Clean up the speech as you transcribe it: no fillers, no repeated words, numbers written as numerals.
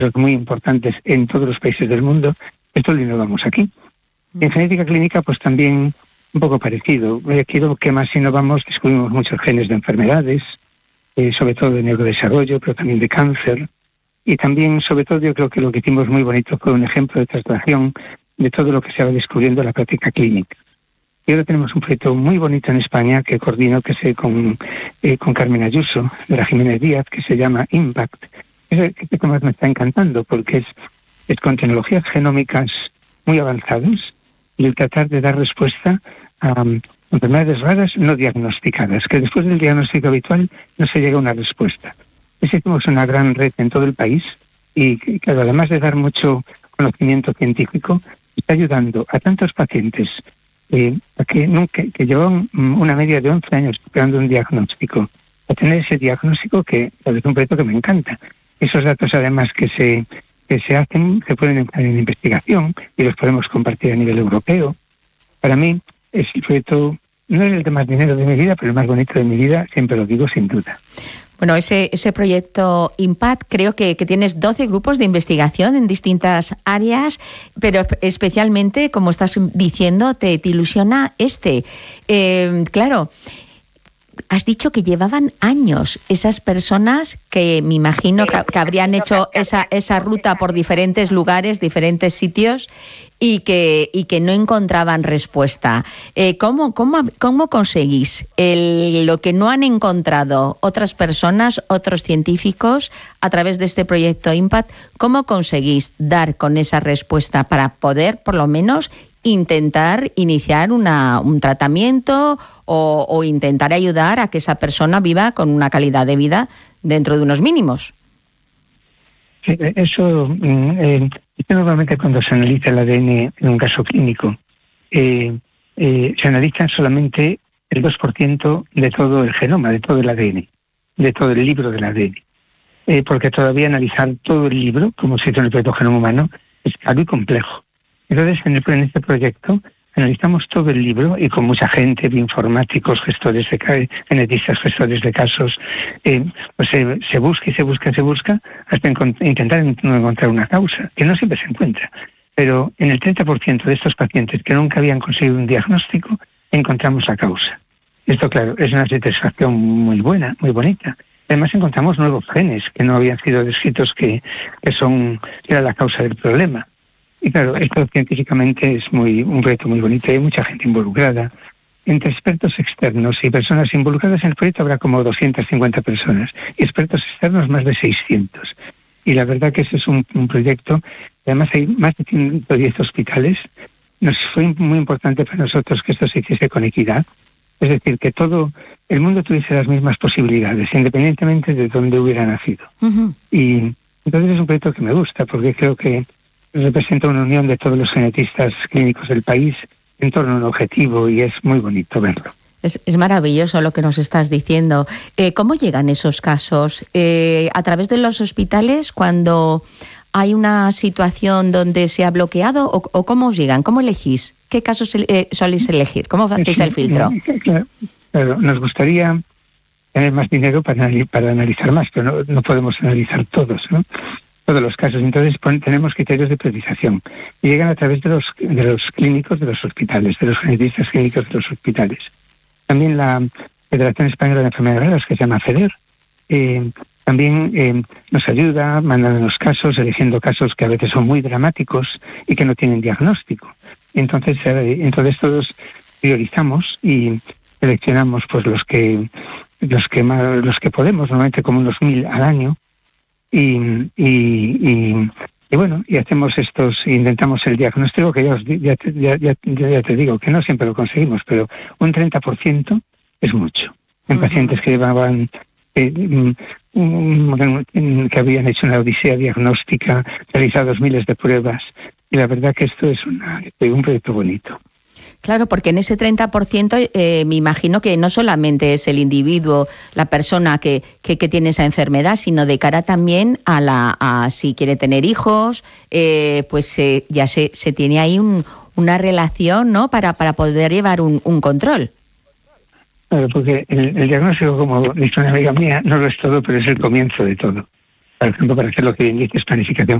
pero muy importantes en todos los países del mundo. Esto lo innovamos aquí. En genética clínica, pues también un poco parecido. Aquí lo que más innovamos, descubrimos muchos genes de enfermedades, sobre todo de neurodesarrollo, pero también de cáncer. Y también, sobre todo, yo creo que lo que hicimos muy bonito fue un ejemplo de traslación de todo lo que se va descubriendo en la práctica clínica. Y ahora tenemos un proyecto muy bonito en España que coordino con Carmen Ayuso, de la Jiménez Díaz, que se llama Impact. Es el que más me está encantando porque es con tecnologías genómicas muy avanzadas y el tratar de dar respuesta a enfermedades raras no diagnosticadas, que después del diagnóstico habitual no se llega a una respuesta. Hicimos una gran red en todo el país y, claro, además de dar mucho conocimiento científico, está ayudando a tantos pacientes a que llevan una media de 11 años esperando un diagnóstico, a tener ese diagnóstico que es un proyecto que me encanta. Esos datos, además, que se hacen, se pueden entrar en investigación y los podemos compartir a nivel europeo. Para mí, es el proyecto, no es el de más dinero de mi vida, pero el más bonito de mi vida, siempre lo digo sin duda. Bueno, ese proyecto Impact, creo que tienes 12 grupos de investigación en distintas áreas, pero especialmente, como estás diciendo, te ilusiona claro, has dicho que llevaban años esas personas que me imagino que habrían hecho esa ruta por diferentes lugares, diferentes sitios, y que no encontraban respuesta. ¿Cómo conseguís lo que no han encontrado otras personas, otros científicos, a través de este proyecto Impact? ¿Cómo conseguís dar con esa respuesta para poder, por lo menos, intentar iniciar un tratamiento o intentar ayudar a que esa persona viva con una calidad de vida dentro de unos mínimos? Sí, eso normalmente cuando se analiza el ADN en un caso clínico, se analiza solamente el 2% de todo el genoma, de todo el ADN, de todo el libro del ADN. Porque todavía analizar todo el libro, como se hizo en el proyecto Genoma Humano, es algo complejo. Entonces, en este proyecto analizamos todo el libro y con mucha gente, bioinformáticos, gestores de genetistas, gestores de casos, pues se busca hasta intentar encontrar una causa, que no siempre se encuentra. Pero en el 30% de estos pacientes que nunca habían conseguido un diagnóstico, encontramos la causa. Esto, claro, es una satisfacción muy buena, muy bonita. Además, encontramos nuevos genes que no habían sido descritos que era la causa del problema. Y claro, esto científicamente es un proyecto muy bonito, hay mucha gente involucrada. Entre expertos externos y personas involucradas en el proyecto habrá como 250 personas, y expertos externos más de 600. Y la verdad que ese es un proyecto, además hay más de 110 hospitales. Nos fue muy importante para nosotros que esto se hiciese con equidad, es decir, que todo el mundo tuviese las mismas posibilidades, independientemente de dónde hubiera nacido. Uh-huh. Y entonces es un proyecto que me gusta, porque creo que representa una unión de todos los genetistas clínicos del país en torno a un objetivo y es muy bonito verlo. Es maravilloso lo que nos estás diciendo. ¿Cómo llegan esos casos? ¿A través de los hospitales cuando hay una situación donde se ha bloqueado o cómo os llegan? ¿Cómo elegís? ¿Qué casos soléis elegir? ¿Cómo hacéis el filtro? Claro, nos gustaría tener más dinero para analizar más, pero no podemos analizar todos, ¿no? Todos los casos. Entonces tenemos criterios de priorización y llegan a través de los clínicos de los hospitales, de los genetistas clínicos de los hospitales. También la Federación Española de Enfermedades Raras, que se llama FEDER, también nos ayuda mandando los casos, eligiendo casos que a veces son muy dramáticos y que no tienen diagnóstico. Entonces todos priorizamos y seleccionamos pues los que podemos, normalmente como unos 1.000 al año. Y bueno, y hacemos intentamos el diagnóstico, que ya te digo que no siempre lo conseguimos, pero un 30% es mucho. En pacientes que llevaban que habían hecho una odisea diagnóstica, realizados miles de pruebas, y la verdad que esto es un proyecto bonito. Claro, porque en ese 30% me imagino que no solamente es el individuo, la persona que tiene esa enfermedad, sino de cara también a si quiere tener hijos, pues ya se tiene ahí una relación, ¿no? Para poder llevar un control. Claro, porque el diagnóstico, como dice una amiga mía, no lo es todo, pero es el comienzo de todo. por ejemplo, para hacer lo que bien dices, planificación